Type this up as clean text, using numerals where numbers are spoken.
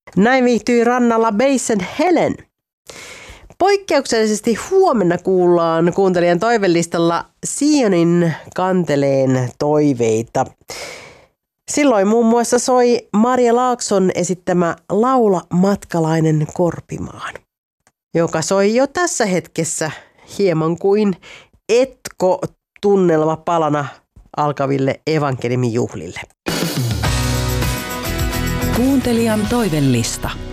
Näin viihtyi rannalla Basen Helen. Poikkeuksellisesti huomenna kuullaan kuuntelijan toivelistalla Sionin kanteleen toiveita. Silloin muun muassa soi Maria Laakson esittämä Laula matkalainen Korpimaan, joka soi jo tässä hetkessä hieman kuin etko-tunnelma palana alkaville evankeliumijuhlille. Kuuntelijan toivelista.